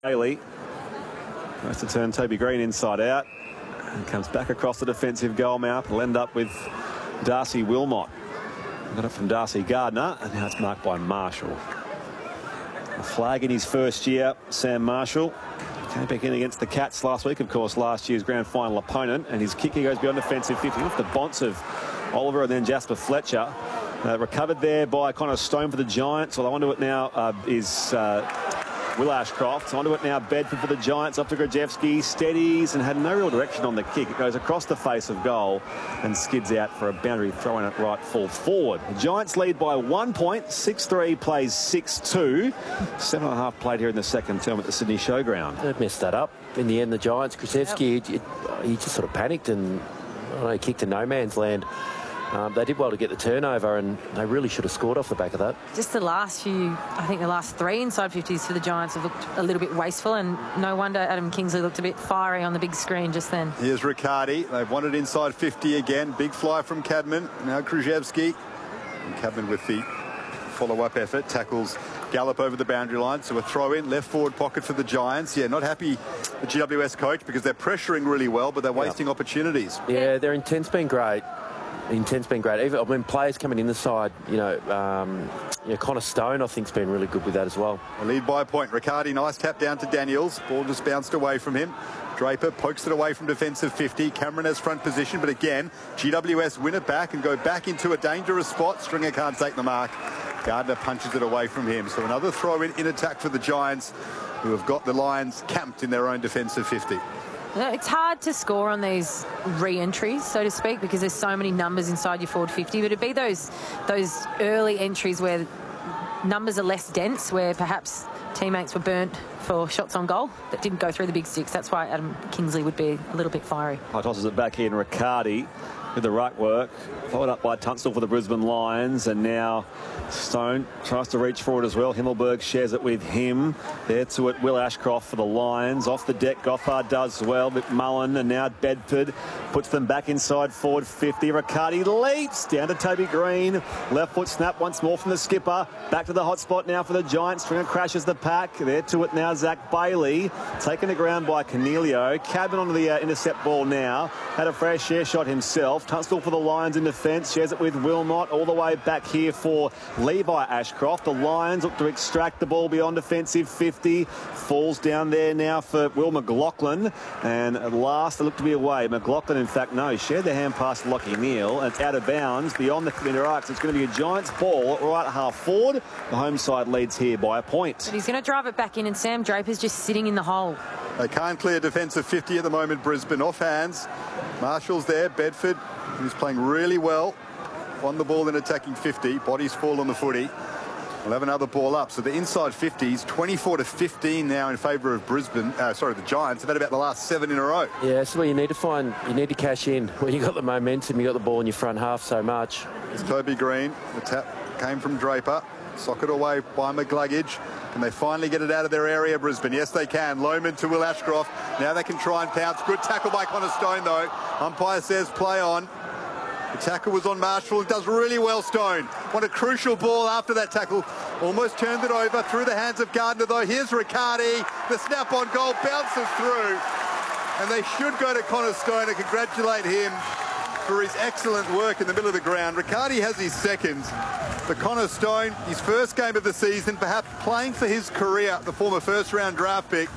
Bailey goes to turn Toby Green inside out and comes back across the defensive goal mouth. Will end up with Darcy Wilmot. Got it from Darcy Gardner, and now it's marked by Marshall. A flag in his first year, Sam Marshall. Came back in against the Cats last week, of course, last year's grand final opponent, and his kick goes beyond defensive 50 off the bonce of Oliver and then Jasper Fletcher. Recovered there by Connor Stone for the Giants. Well, I wonder what now is Will Ashcroft. I wonder what now Bedford for the Giants. Up to Grajewski, steadies and had no real direction on the kick. It goes across the face of goal and skids out for a boundary throw in at right full forward. The Giants lead by 1 point. 6-3 plays 6-2. 7.5 played here in the second term at the Sydney Showground. They've messed that up. In the end, the Giants, Grajewski, he just sort of panicked and he kicked to no man's land. They did well to get the turnover, and they really should have scored off the back of that. Just the last few, I think the last 3 inside 50s for the Giants have looked a little bit wasteful, and no wonder Adam Kingsley looked a bit fiery on the big screen just then. Here's Riccardi. They've won it inside 50 again. Big fly from Cadman. Now Krzyzewski. And Cadman with the follow-up effort. Tackles Gallop over the boundary line. So a throw in, left forward pocket for the Giants. Yeah, not happy, the GWS coach, because they're pressuring really well, but they're wasting opportunities. Yeah, their intent's been great. Intent's been great. Even, I mean, players coming in the side, Connor Stone, I think, has been really good with that as well. A lead by a point. Riccardi, nice tap down to Daniels. Ball just bounced away from him. Draper pokes it away from defensive 50. Cameron has front position, but again, GWS win it back and go back into a dangerous spot. Stringer can't take the mark. Gardner punches it away from him. So another throw in attack for the Giants, who have got the Lions camped in their own defensive 50. It's hard to score on these re-entries, so to speak, because there's so many numbers inside your forward 50. But it'd be those early entries where numbers are less dense, where perhaps teammates were burnt for shots on goal that didn't go through the big sticks. That's why Adam Kingsley would be a little bit fiery. Tosses it back in. Riccardi with the right work, followed up by Tunstall for the Brisbane Lions, and now Stone tries to reach forward as well. Himmelberg shares it with him. There to it, Will Ashcroft for the Lions. Off the deck, Goffard does well. McMullen, and now Bedford puts them back inside forward 50. Riccardi leaps down to Toby Green. Left foot snap once more from the skipper. Back to the hot spot now for the Giants. Stringer crashes the pack. There to it now, Zach Bailey. Taken to ground by Cornelio. Cadman onto the intercept ball now. Had a fresh share shot himself. Tunstall for the Lions in defence. Shares it with Wilmot. All the way back here for Levi Ashcroft. The Lions look to extract the ball beyond defensive 50. Falls down there now for Will McLaughlin. And at last, they look to be away. McLaughlin, in fact, no. Shared the hand pass to Lockie Neal. And it's out of bounds beyond the Commander Arcs. It's going to be a Giants ball right half forward. The home side leads here by a point. But he's going to drive it back in, and Sam Draper's just sitting in the hole. They can't clear defensive 50 at the moment, Brisbane. Off hands. Marshall's there. Bedford, who's playing really well on the ball in attacking 50. Bodies fall on the footy. We'll have another ball up. So the inside 50s, 24-15 now in favour of Brisbane. The Giants. They've had about the last 7 in a row. Yeah, that's where you need to find. You need to cash in when you got the momentum. You got the ball in your front half so much. It's Toby Green. The tap came from Draper. Socket away by McGluggage. Can they finally get it out of their area, Brisbane? Yes, they can. Lohman to Will Ashcroft. Now they can try and pounce. Good tackle by Connor Stone, though. Umpire says play on. The tackle was on Marshall. It does really well, Stone. What a crucial ball after that tackle. Almost turned it over through the hands of Gardner, though. Here's Riccardi. The snap on goal bounces through. And they should go to Connor Stone and congratulate him for his excellent work in the middle of the ground. Riccardi has his second. But Connor Stone, his first game of the season, perhaps playing for his career, the former first-round draft pick,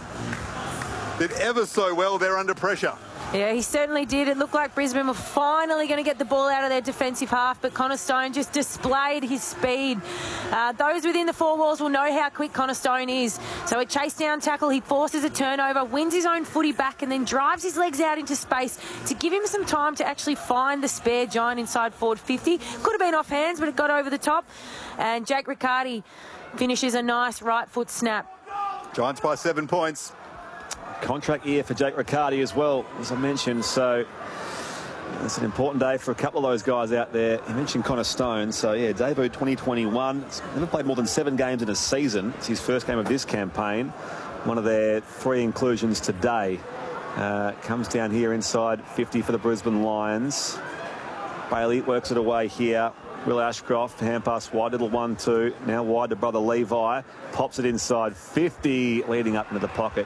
did ever so well there under pressure. Yeah, he certainly did. It looked like Brisbane were finally going to get the ball out of their defensive half, but Connor Stone just displayed his speed. Those within the four walls will know how quick Connor Stone is. So a chase down tackle, he forces a turnover, wins his own footy back, and then drives his legs out into space to give him some time to actually find the spare Giant inside forward 50. Could have been off hands, but it got over the top. And Jake Riccardi finishes a nice right foot snap. Giants by 7 points. Contract year for Jake Riccardi as well, as I mentioned, so it's an important day for a couple of those guys out there. You mentioned Connor Stone, so yeah, debut 2021. He's never played more than 7 games in a season. It's his first game of this campaign. One of their 3 inclusions today. Comes down here inside 50 for the Brisbane Lions. Bailey works it away here. Will Ashcroft, hand pass wide, little 1-2. Now wide to brother Levi. Pops it inside 50, leading up into the pocket.